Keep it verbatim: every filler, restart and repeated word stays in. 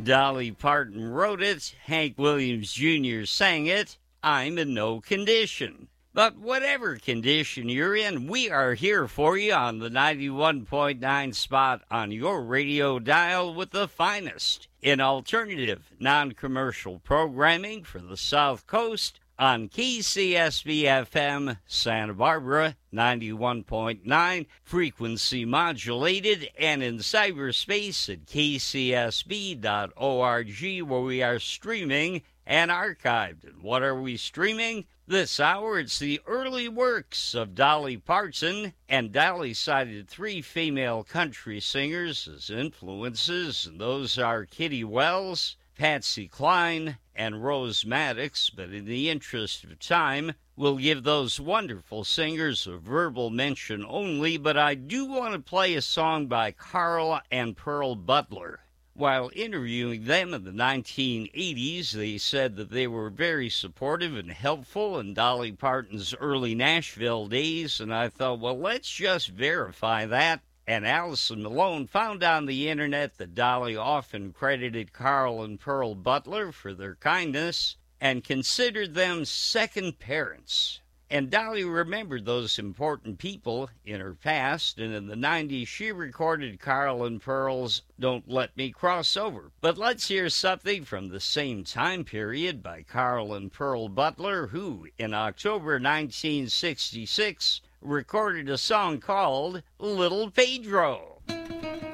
Dolly Parton wrote it, Hank Williams Junior sang it, I'm in no condition. But whatever condition you're in, we are here for you on the ninety-one point nine spot on your radio dial with the finest in alternative, non-commercial programming for the South Coast on K C S B F M Santa Barbara, ninety-one point nine, frequency modulated, and in cyberspace at k c s b dot org, where we are streaming and archived. And what are we streaming? This hour, it's the early works of Dolly Parton, and Dolly cited three female country singers as influences, and those are Kitty Wells, Patsy Cline, and Rose Maddox, but in the interest of time, we'll give those wonderful singers a verbal mention only, but I do want to play a song by Carl and Pearl Butler. While interviewing them in the nineteen eighties, they said that they were very supportive and helpful in Dolly Parton's early Nashville days, and I thought, well, let's just verify that. And Allison Malone found on the internet that Dolly often credited Carl and Pearl Butler for their kindness and considered them second parents. And Dolly remembered those important people in her past, and in the nineties she recorded Carl and Pearl's Don't Let Me Cross Over. But let's hear something from the same time period by Carl and Pearl Butler, who, in October nineteen sixty-six, recorded a song called Little Pedro.